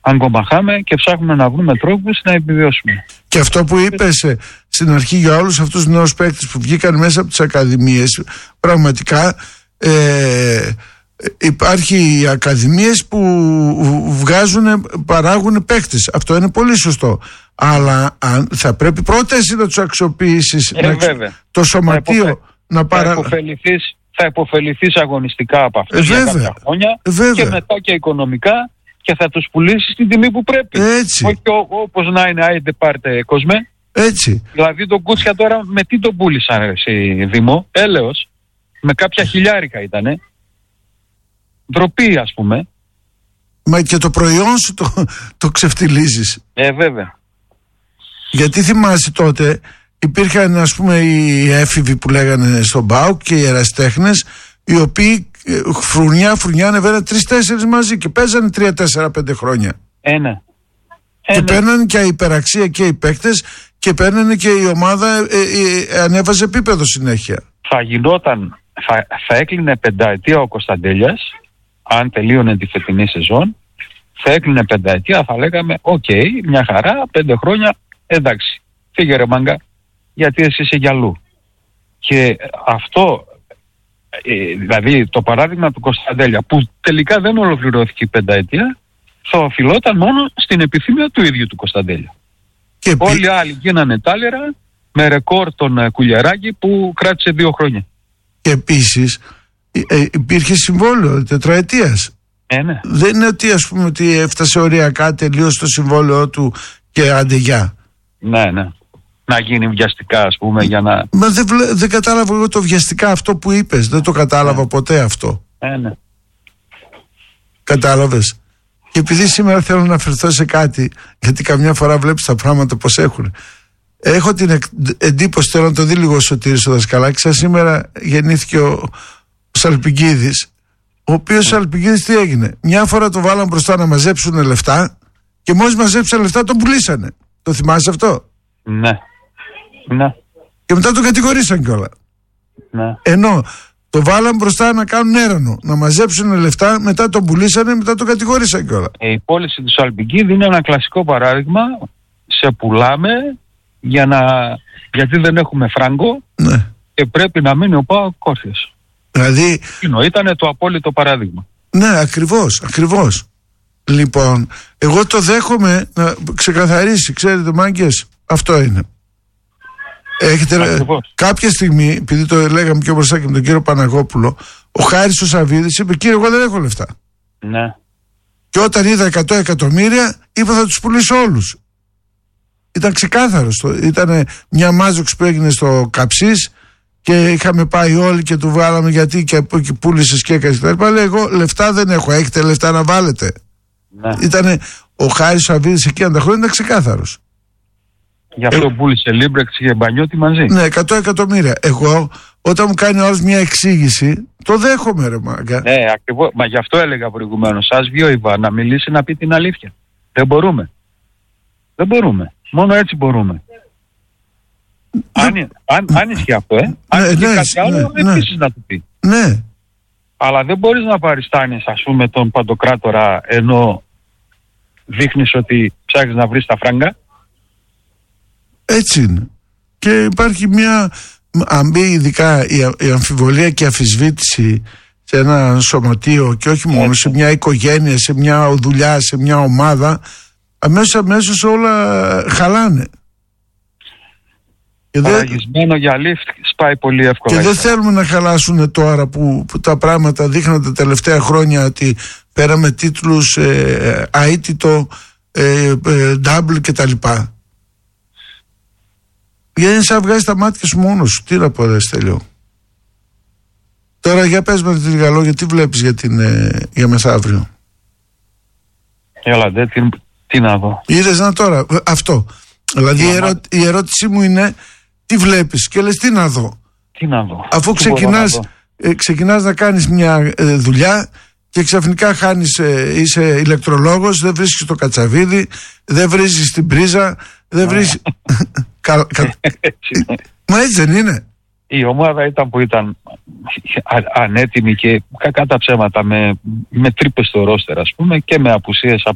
αγκομαχάμε και ψάχνουμε να βρούμε τρόπους να επιβιώσουμε. Και αυτό που είπες στην αρχή για όλους αυτούς τους νέους παίκτες που βγήκαν μέσα από τις ακαδημίες, πραγματικά υπάρχει οι ακαδημίες που παράγουν παίκτες. Αυτό είναι πολύ σωστό. Αλλά θα πρέπει πρώτα εσύ να τους αξιοποιήσεις, το σωματείο να θα υποφεληθείς αγωνιστικά από αυτό για κάποια χρόνια και μετά και οικονομικά, και θα τους πουλήσεις στην τιμή που πρέπει. Έτσι. Όχι όπως να είναι, άιντε πάρτε κόσμε. Έτσι. Δηλαδή τον Κούτσια τώρα με τι τον πούλησαν εσύ, Δήμο? Έλεος. Με κάποια χιλιάρικα ήτανε. Ντροπή, ας πούμε. Μα και το προϊόν σου το ξεφτιλίζεις. Βέβαια. Γιατί θυμάσαι τότε υπήρχαν, ας πούμε, οι έφηβοι που λέγανε στον ΠΑΟΚ και οι ερασιτέχνες, οι οποίοι φρουνιά ανεβαίναν 3-4 μαζί και παίζανε 3-4-5 χρόνια. Ναι. Και παίρνανε και η υπεραξία και οι παίκτες και παίρνανε και η ομάδα ανέβαζε επίπεδο συνέχεια. Θα έκλεινε 5 ετία ο Κωνσταντέλιας, αν τελείωνε τη φετινή σεζόν. Θα έκλεινε 5 ετία, θα λέγαμε μια χαρά, 5 χρόνια, εντάξει, φύγε ρε μάγκα, γιατί εσύ είσαι γυαλού. Και αυτό, δηλαδή το παράδειγμα του Κωνσταντέλια, που τελικά δεν ολοκληρώθηκε η 5 ετία, θα οφειλόταν μόνο στην επιθυμία του ίδιου του Κωνσταντέλια. Και όλοι οι άλλοι γίνανε τάλερα με ρεκόρ τον Κουλιαράκη που κράτησε 2 χρόνια. Και επίσης υπήρχε συμβόλαιο τετραετίας. Ναι. Δεν είναι ότι, ας πούμε, ότι έφτασε οριακά τελείως το συμβόλαιο του και άντε γεια. Ναι. Να γίνει βιαστικά, ας πούμε, για να... Μα δεν κατάλαβα εγώ το βιαστικά αυτό που είπες. Δεν το κατάλαβα ποτέ αυτό. Ναι. Κατάλαβες? Και επειδή σήμερα θέλω να αφαιρθώ σε κάτι, γιατί καμιά φορά βλέπεις τα πράγματα πως έχουν. Έχω την εντύπωση, θέλω να το δει λίγο ο Σωτήρης ο Δασκαλάκης. Σαν σήμερα γεννήθηκε ο Σαλπικίδης, ο οποίος ο Σαλπικίδης τι έγινε? Μια φορά το βάλαν μπροστά να μαζέψουν λεφτά και μόλις μαζέψαν λεφτά τον πουλήσανε. Το θυμάσαι αυτό? Ναι. Και μετά τον κατηγορήσαν κιόλα. Ναι. Ενώ το βάλαν μπροστά να κάνουν έρανο, να μαζέψουν λεφτά, μετά τον πουλήσανε, μετά τον κατηγορήσαν κιόλα. Η πώληση του Σαλπικίδη είναι ένα κλασικό παράδειγμα. Σε πουλάμε γιατί δεν έχουμε φράγκο, ναι, και πρέπει να μείνει ο ΠΑΟΚ όρθιος. Δηλαδή... Ήτανε το απόλυτο παράδειγμα. Ναι, ακριβώς. Λοιπόν, εγώ το δέχομαι να ξεκαθαρίσει, ξέρετε μάγκες, αυτό είναι. Έχετε κάποια στιγμή, επειδή το λέγαμε πιο μπροστά και με τον κύριο Παναγόπουλο, ο Χάρης ο Σαββίδης είπε: κύριε, εγώ δεν έχω λεφτά. Ναι. Και όταν είδα 100 εκατομμύρια, είπα θα τους πουλήσω όλους. Ήταν ξεκάθαρος. Ήταν μια μάζοξη που έγινε στο Καψής και είχαμε πάει όλοι και του βάλαμε γιατί και από εκεί πούλησες και έκανες κτλ. Λέει: εγώ λεφτά δεν έχω. Έχετε λεφτά να βάλετε? Ναι. Ήτανε ο Χάρης ο Σαββίδης εκείνα τα χρόνια, ήταν ξεκάθαρος. Γι' αυτό πούλησε Λίμπρεξ και Μπανιώτη μαζί. Ναι, 100 εκατομμύρια. Εγώ, όταν μου κάνει ο άλλος μια εξήγηση, το δέχομαι, ρε μάγκα. Ναι, ακριβώς. Μα γι' αυτό έλεγα προηγουμένως. Ας βγει ο Ιβάν να μιλήσει, να πει την αλήθεια. Δεν μπορούμε. Μόνο έτσι μπορούμε. Αν ισχύει αυτό, αν ισχύει κάτι άλλο, επίσης να το πει. Ναι. Αλλά δεν μπορείς να παριστάνεις, ας πούμε, τον Παντοκράτορα ενώ δείχνεις ότι ψάχνεις να βρεις τα φράγκα. Έτσι είναι. Και υπάρχει μια, αν μπει ειδικά η αμφιβολία και η αφισβήτηση σε ένα σωματείο και όχι μόνο σε μια οικογένεια, σε μια δουλειά, σε μια ομάδα, αμέσως όλα χαλάνε. Παραγισμένο για λιφτ σπάει πολύ εύκολα. Και δεν θέλουμε να χαλάσουν τώρα που τα πράγματα δείχνουν τα τελευταία χρόνια ότι πέραμε τίτλους αίτητο, double κτλ. Γιατί είναι σαν βγάζει τα μάτια σου μόνος σου. Τι να πω, ρε Στέλιο? Τώρα για πες με τη λίγα λόγια, τι βλέπεις για μεθαύριο? Έλα δε, τι να δω. Είδες να τώρα, αυτό. Δηλαδή η ερώτησή μου είναι τι βλέπεις και λες τι να δω. Τι να δω. Αφού ξεκινάς να κάνεις μια δουλειά και ξαφνικά είσαι ηλεκτρολόγος, δεν βρίσκεις το Κατσαβίδι, δεν βρίσκεις την πρίζα, δεν βρίσκεις... Μα έτσι δεν είναι? Η ομάδα ήταν ανέτοιμη και κακά τα ψέματα, με τρύπες στο ρόστερ, ας πούμε, και με απουσίες